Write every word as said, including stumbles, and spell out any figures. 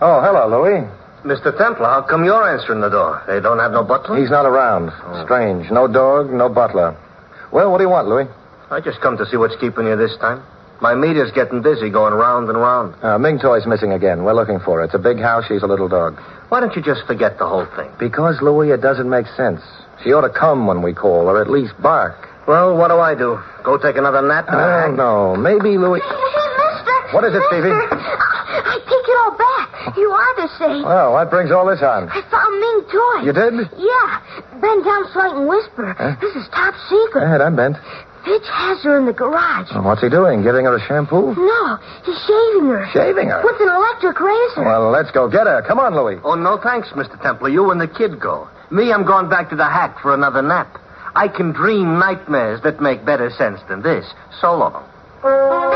Oh, hello, Louis. Mister Templar, how come you're answering the door? They don't have no butler? He's not around. Oh. Strange. No dog, no butler. Well, what do you want, Louis? I just come to see what's keeping you this time. My meter's getting busy going round and round. Uh, Ming Toy's missing again. We're looking for her. It's a big house. She's a little dog. Why don't you just forget the whole thing? Because, Louis, it doesn't make sense. She ought to come when we call, or at least bark. Well, what do I do? Go take another nap? In I don't know. Maybe, Louis... Mister! What is it, Stevie? I take it all back. You are the same. Well, what brings all this on? I found Ming Toy. You did? Yeah. Bend down so I can whisper. Huh? This is top secret. Go ahead, I'm bent. Fitch has her in the garage. Well, what's he doing? Giving her a shampoo? No, he's shaving her. Shaving her? With an electric razor. Well, let's go get her. Come on, Louis. Oh, no thanks, Mister Templar. You and the kid go. Me, I'm going back to the hack for another nap. I can dream nightmares that make better sense than this. So long.